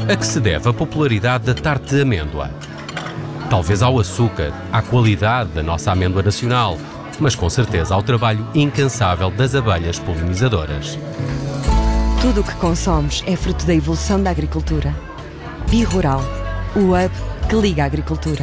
A que se deve a popularidade da tarte de amêndoa? Talvez ao açúcar, à qualidade da nossa amêndoa nacional, mas com certeza ao trabalho incansável das abelhas polinizadoras. Tudo o que consomos é fruto da evolução da agricultura. Bi-Rural, o hub que liga a agricultura.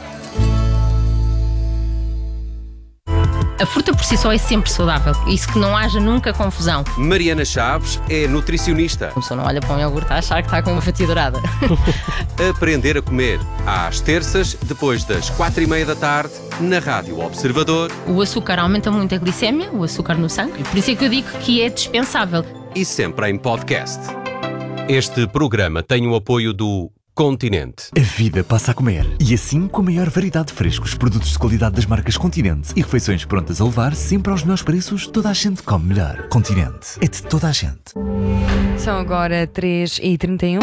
A fruta por si só é sempre saudável, isso que não haja nunca confusão. Mariana Chaves é nutricionista. A pessoa não olha para um iogurte a achar que está com uma fatia dourada. Aprender a comer, às terças, depois das 4:30 da tarde, na Rádio Observador. O açúcar aumenta muito a glicémia, o açúcar no sangue, e por isso é que eu digo que é dispensável. E sempre em podcast. Este programa tem o apoio do Continente. A vida passa a comer. E assim, com a maior variedade de frescos, produtos de qualidade das marcas Continente e refeições prontas a levar, sempre aos melhores preços, toda a gente come melhor. Continente. É de toda a gente. São agora 3h31.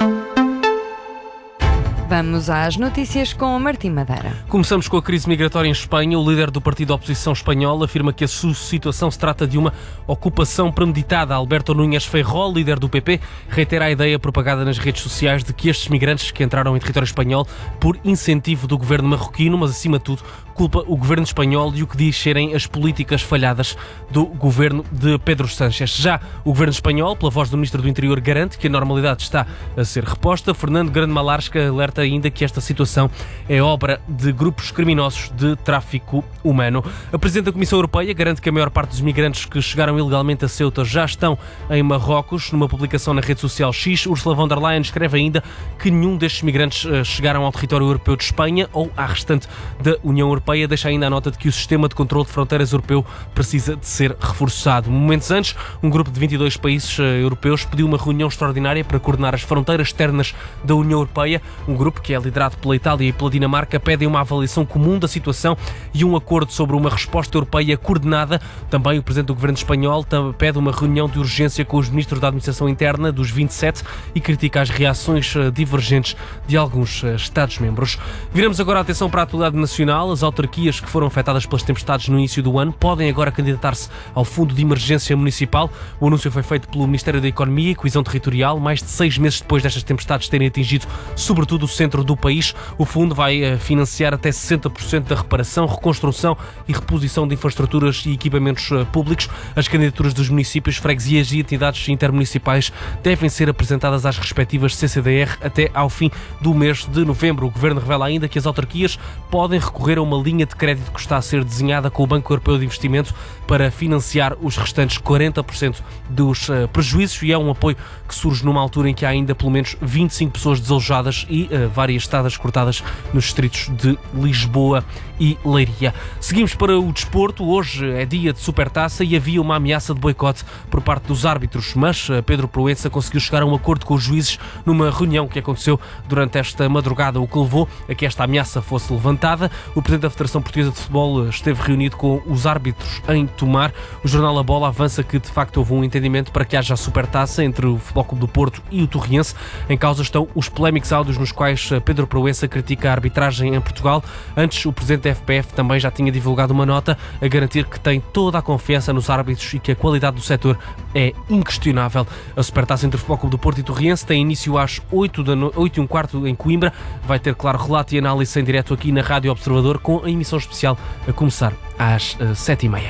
Vamos às notícias com Martim Madeira. Começamos com a crise migratória em Espanha. O líder do partido da oposição espanhol afirma que a sua situação se trata de uma ocupação premeditada. Alberto Núñez Feijóo, líder do PP, reitera a ideia propagada nas redes sociais de que estes migrantes que entraram em território espanhol por incentivo do governo marroquino, mas acima de tudo culpa o governo espanhol e o que diz serem as políticas falhadas do governo de Pedro Sánchez. Já o governo espanhol, pela voz do ministro do Interior, garante que a normalidade está a ser reposta. Fernando Grande Malasca alerta ainda que esta situação é obra de grupos criminosos de tráfico humano. A Presidente da Comissão Europeia garante que a maior parte dos migrantes que chegaram ilegalmente a Ceuta já estão em Marrocos. Numa publicação na rede social X, Ursula von der Leyen escreve ainda que nenhum destes migrantes chegaram ao território europeu de Espanha ou à restante da União Europeia. Deixa ainda a nota de que o sistema de controle de fronteiras europeu precisa de ser reforçado. Momentos antes, um grupo de 22 países europeus pediu uma reunião extraordinária para coordenar as fronteiras externas da União Europeia. Um grupo que é liderado pela Itália e pela Dinamarca pede uma avaliação comum da situação e um acordo sobre uma resposta europeia coordenada. Também o Presidente do Governo espanhol pede uma reunião de urgência com os ministros da Administração Interna dos 27 e critica as reações divergentes de alguns Estados-membros. Viramos agora a atenção para a atualidade nacional. As autarquias que foram afetadas pelas tempestades no início do ano podem agora candidatar-se ao Fundo de Emergência Municipal. O anúncio foi feito pelo Ministério da Economia e Coesão Territorial, mais de 6 meses depois destas tempestades terem atingido sobretudo o centro do país. O fundo vai financiar até 60% da reparação, reconstrução e reposição de infraestruturas e equipamentos públicos. As candidaturas dos municípios, freguesias e entidades intermunicipais devem ser apresentadas às respectivas CCDR até ao fim do mês de novembro. O Governo revela ainda que as autarquias podem recorrer a uma linha de crédito que está a ser desenhada com o Banco Europeu de Investimento para financiar os restantes 40% dos prejuízos, e é um apoio que surge numa altura em que há ainda pelo menos 25 pessoas desalojadas e várias estradas cortadas nos distritos de Lisboa e Leiria. Seguimos para o desporto. Hoje é dia de Supertaça e havia uma ameaça de boicote por parte dos árbitros, mas Pedro Proença conseguiu chegar a um acordo com os juízes numa reunião que aconteceu durante esta madrugada, o que levou a que esta ameaça fosse levantada. O Presidente da Federação Portuguesa de Futebol esteve reunido com os árbitros em Tomar. O jornal A Bola avança que de facto houve um entendimento para que haja a Supertaça entre o Futebol Clube do Porto e o Torriense. Em causa estão os polémicos áudios nos quais Pedro Proença critica a arbitragem em Portugal. Antes, o Presidente da FPF também já tinha divulgado uma nota a garantir que tem toda a confiança nos árbitros e que a qualidade do setor é inquestionável. A Supertaça entre o Futebol Clube do Porto e Torriense tem início às 8h15 em Coimbra. Vai ter, claro, relato e análise em direto aqui na Rádio Observador, com a emissão especial a começar às 7h30.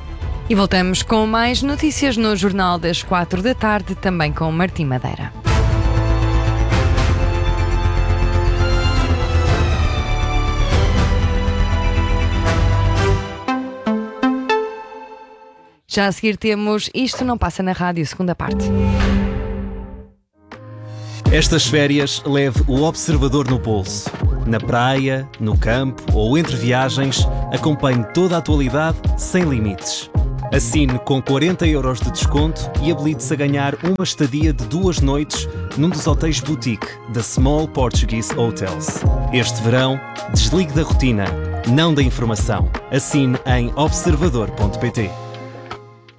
E voltamos com mais notícias no Jornal das 4 da tarde, também com Martim Madeira. Já a seguir temos Isto Não Passa na Rádio, segunda parte. Estas férias leve o Observador no bolso. Na praia, no campo ou entre viagens, acompanhe toda a atualidade sem limites. Assine com 40 € de desconto e habilite-se a ganhar uma estadia de 2 noites num dos hotéis boutique da Small Portuguese Hotels. Este verão, desligue da rotina, não da informação. Assine em observador.pt.